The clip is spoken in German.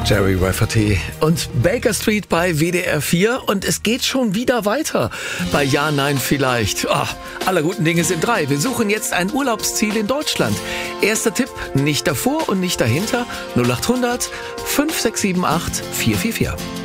Jerry Rafferty und Baker Street bei WDR 4 und es geht schon wieder weiter bei Ja, Nein, Vielleicht. Oh, aller guten Dinge sind drei. Wir suchen jetzt ein Urlaubsziel in Deutschland. Erster Tipp, nicht davor und nicht dahinter. 0800 5678 444.